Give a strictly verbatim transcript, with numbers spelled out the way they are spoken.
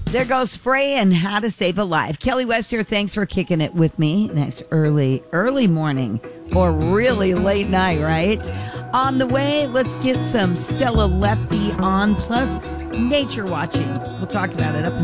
There goes Frey and How to Save a Life. Kelly West here. Thanks for kicking it with me next early, early morning or really late night, right? On the way, let's get some Stella Lefty on, plus nature watching. We'll talk about it up